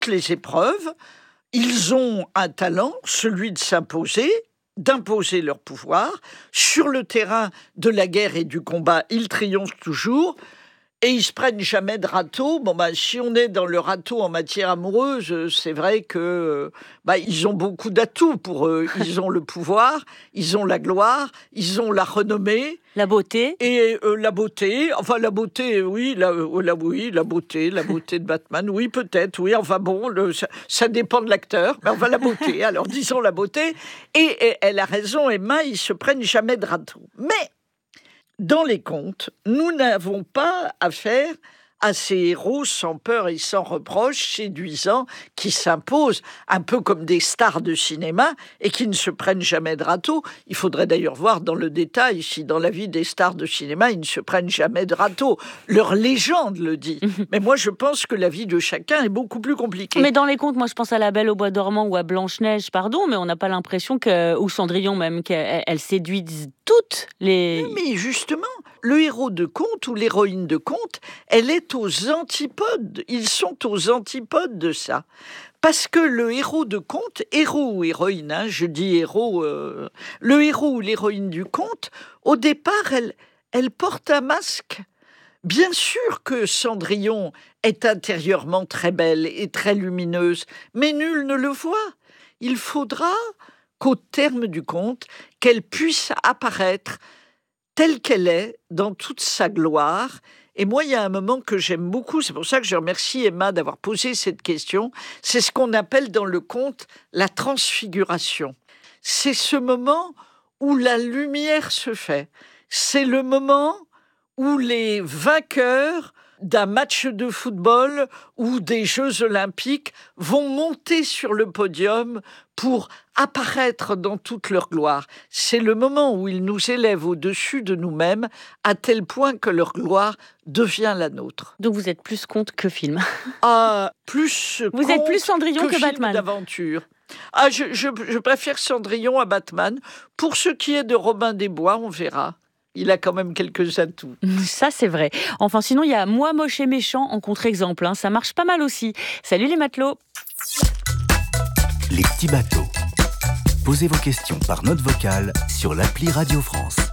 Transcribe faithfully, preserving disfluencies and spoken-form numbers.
toutes les épreuves, ils ont un talent, celui de s'imposer, d'imposer leur pouvoir. Sur le terrain de la guerre et du combat, ils triomphent toujours. Et ils se prennent jamais de râteau. Bon, bah, si on est dans le râteau en matière amoureuse, c'est vrai que bah, ils ont beaucoup d'atouts pour eux. Ils ont le pouvoir, ils ont la gloire, ils ont la renommée. La beauté. Et euh, la beauté. Enfin, la beauté, oui, la, la, oui, la beauté, la beauté de Batman, oui, peut-être, oui. Enfin bon, le, ça, ça dépend de l'acteur. Mais enfin, la beauté. Alors, disons la beauté. Et, et elle a raison, Emma, ils se prennent jamais de râteau. Mais dans les contes, nous n'avons pas affaire à ces héros sans peur et sans reproche, séduisants, qui s'imposent un peu comme des stars de cinéma et qui ne se prennent jamais de râteau. Il faudrait d'ailleurs voir dans le détail si dans la vie des stars de cinéma, ils ne se prennent jamais de râteau. Leur légende le dit. Mais moi, je pense que la vie de chacun est beaucoup plus compliquée. Mais dans les contes, moi, je pense à La Belle au Bois dormant ou à Blanche-Neige, pardon, mais on n'a pas l'impression que, ou Cendrillon même, qu'elles séduisent toutes les... Mais justement, le héros de conte ou l'héroïne de conte, elle est aux antipodes. Ils sont aux antipodes de ça. Parce que le héros de conte, héros ou héroïne, hein, je dis héros, euh, le héros ou l'héroïne du conte, au départ, elle, elle porte un masque. Bien sûr que Cendrillon est intérieurement très belle et très lumineuse, mais nul ne le voit. Il faudra qu'au terme du conte, qu'elle puisse apparaître telle qu'elle est, dans toute sa gloire. Et moi, il y a un moment que j'aime beaucoup, c'est pour ça que je remercie Emma d'avoir posé cette question, c'est ce qu'on appelle dans le conte la transfiguration. C'est ce moment où la lumière se fait. C'est le moment où les vainqueurs d'un match de football ou des Jeux Olympiques vont monter sur le podium pour apparaître dans toute leur gloire. C'est le moment où ils nous élèvent au-dessus de nous-mêmes à tel point que leur gloire devient la nôtre. Donc vous êtes plus conte que film. Ah, plus Vous êtes plus Cendrillon que, que Batman. Film d'aventure. Ah, je, je, je préfère Cendrillon à Batman. Pour ce qui est de Robin des Bois, on verra. Il a quand même quelques atouts. Ça, c'est vrai. Enfin, sinon, il y a Moi, moche et méchant en contre-exemple. Hein. Ça marche pas mal aussi. Salut les matelots. Les petits bateaux. Posez vos questions par note vocale sur l'appli Radio France.